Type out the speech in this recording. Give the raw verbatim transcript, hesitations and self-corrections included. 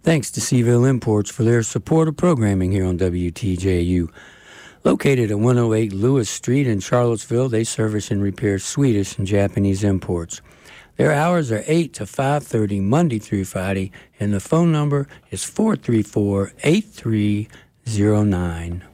Thanks to Seaville Imports for their support of programming here on W T J U. Located at one oh eight Lewis Street in Charlottesville, they service and repair Swedish and Japanese imports. Their hours are eight to five thirty Monday through Friday, and the phone number is four three four, eight three zero nine.